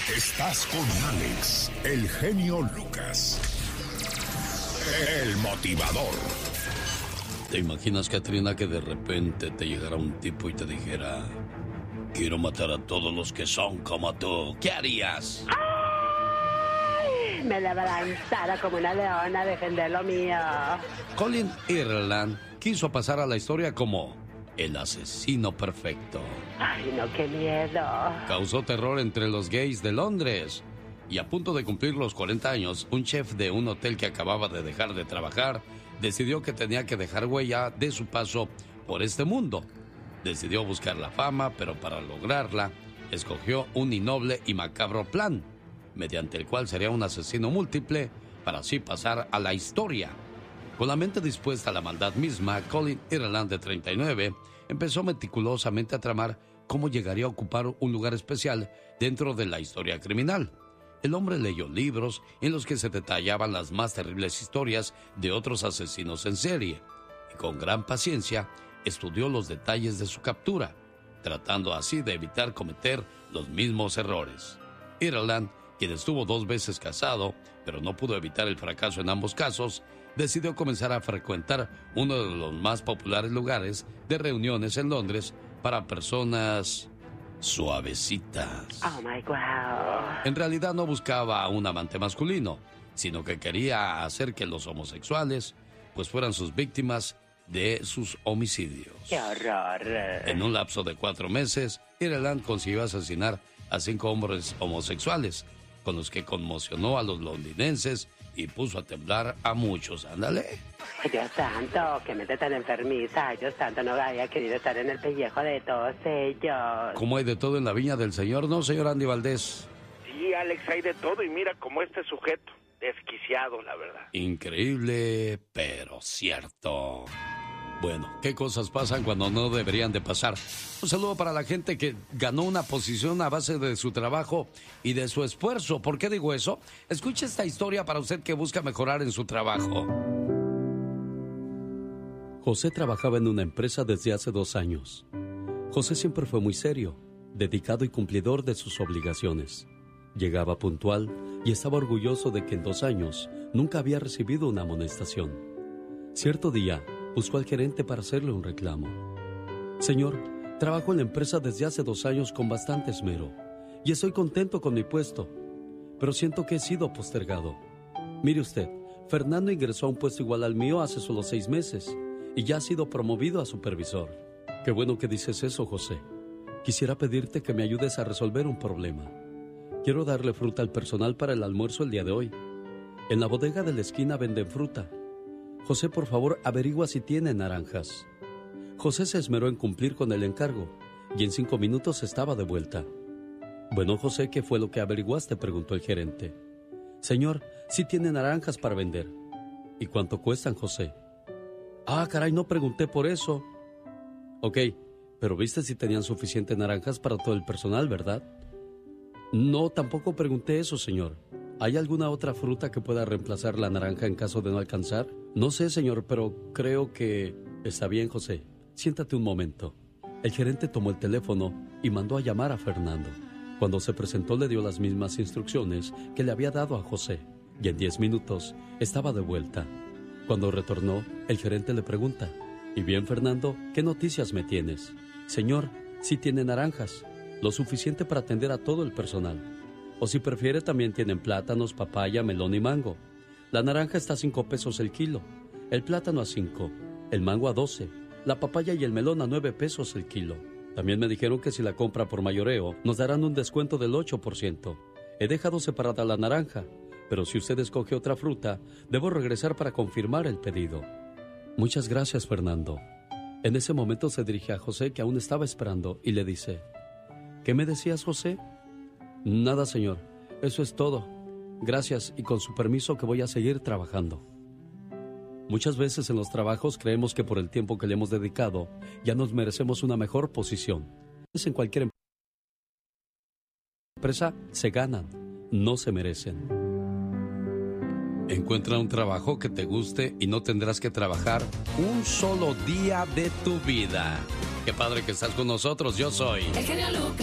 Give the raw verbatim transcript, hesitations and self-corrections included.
Estás con Alex, el genio Lucas, el motivador. ¿Te imaginas, Katrina, que de repente te llegara un tipo y te dijera: quiero matar a todos los que son como tú? ¿Qué harías? ¡Ay! Me la lanzara como una leona a defender lo mío. Colin Ireland quiso pasar a la historia como el asesino perfecto. Ay, no, qué miedo. Causó terror entre los gays de Londres. Y a punto de cumplir los cuarenta años, un chef de un hotel que acababa de dejar de trabajar decidió que tenía que dejar huella de su paso por este mundo. Decidió buscar la fama, pero para lograrla, escogió un innoble y macabro plan, mediante el cual sería un asesino múltiple para así pasar a la historia. Con la mente dispuesta a la maldad misma, Colin Ireland, de treinta y nueve, empezó meticulosamente a tramar cómo llegaría a ocupar un lugar especial dentro de la historia criminal. El hombre leyó libros en los que se detallaban las más terribles historias de otros asesinos en serie y con gran paciencia estudió los detalles de su captura, tratando así de evitar cometer los mismos errores. Ireland, quien estuvo dos veces casado, pero no pudo evitar el fracaso en ambos casos, decidió comenzar a frecuentar uno de los más populares lugares de reuniones en Londres para personas suavecitas. Oh my wow. En realidad no buscaba a un amante masculino, sino que quería hacer que los homosexuales pues fueran sus víctimas de sus homicidios. ¡Qué horror! En un lapso de cuatro meses, Ireland consiguió asesinar a cinco hombres homosexuales, con los que conmocionó a los londinenses y puso a temblar a muchos. Ándale. Ay, Dios santo, que mente tan enfermiza. Ay, Dios santo, no había querido estar en el pellejo de todos ellos. ¿Cómo hay de todo en la viña del Señor, no, señor Andy Valdés? Sí, Alex, hay de todo. Y mira cómo este sujeto, desquiciado, la verdad. Increíble, pero cierto. Bueno, ¿qué cosas pasan cuando no deberían de pasar? Un saludo para la gente que ganó una posición a base de su trabajo y de su esfuerzo. ¿Por qué digo eso? Escuche esta historia para usted que busca mejorar en su trabajo. José trabajaba en una empresa desde hace dos años. José siempre fue muy serio, dedicado y cumplidor de sus obligaciones. Llegaba puntual y estaba orgulloso de que en dos años nunca había recibido una amonestación. Cierto día, buscó al gerente para hacerle un reclamo. Señor, trabajo en la empresa desde hace dos años con bastante esmero y estoy contento con mi puesto, pero siento que he sido postergado. Mire usted, Fernando ingresó a un puesto igual al mío hace solo seis meses y ya ha sido promovido a supervisor. Qué bueno que dices eso, José. Quisiera pedirte que me ayudes a resolver un problema. Quiero darle fruta al personal para el almuerzo el día de hoy. En la bodega de la esquina venden fruta. José, por favor, averigua si tiene naranjas. José se esmeró en cumplir con el encargo y en cinco minutos estaba de vuelta. Bueno, José, ¿qué fue lo que averiguaste?, preguntó el gerente. Señor, sí tiene naranjas para vender. ¿Y cuánto cuestan, José? Ah, caray, no pregunté por eso. Ok, pero viste si tenían suficientes naranjas para todo el personal, ¿verdad? No, tampoco pregunté eso, señor. ¿Hay alguna otra fruta que pueda reemplazar la naranja en caso de no alcanzar? No sé, señor, pero creo que... Está bien, José. Siéntate un momento. El gerente tomó el teléfono y mandó a llamar a Fernando. Cuando se presentó le dio las mismas instrucciones que le había dado a José. Y en diez minutos estaba de vuelta. Cuando retornó, el gerente le pregunta: ¿Y bien, Fernando, qué noticias me tienes? Señor, sí tiene naranjas, lo suficiente para atender a todo el personal. O si prefiere, también tienen plátanos, papaya, melón y mango. La naranja está a cinco pesos el kilo, el plátano a cinco, el mango a doce, la papaya y el melón a nueve pesos el kilo. También me dijeron que si la compra por mayoreo, nos darán un descuento del ocho por ciento. He dejado separada la naranja, pero si usted escoge otra fruta, debo regresar para confirmar el pedido. Muchas gracias, Fernando. En ese momento se dirige a José, que aún estaba esperando, y le dice: ¿Qué me decías, José? Nada, señor. Eso es todo. Gracias, y con su permiso que voy a seguir trabajando. Muchas veces en los trabajos creemos que por el tiempo que le hemos dedicado ya nos merecemos una mejor posición. En cualquier empresa se ganan, no se merecen. Encuentra un trabajo que te guste y no tendrás que trabajar un solo día de tu vida. Qué padre que estás con nosotros. Yo soy el genio Lucas.